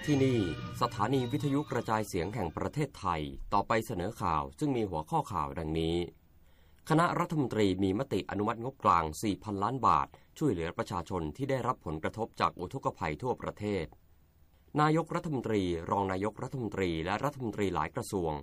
ที่นี่สถานีวิทยุกระจายเสียงแห่งประเทศไทยต่อไปเสนอข่าวซึ่งมีหัวข้อข่าวดังนี้คณะรัฐมนตรีมีมติอนุมัติงบกลาง 4,000 ล้านบาทช่วยเหลือประชาชนที่ได้รับผลกระทบจากอุทกภัยทั่วประเทศนายกรัฐมนตรีรองนายกรัฐมนตรีและรัฐมนตรีหลายกระทรวง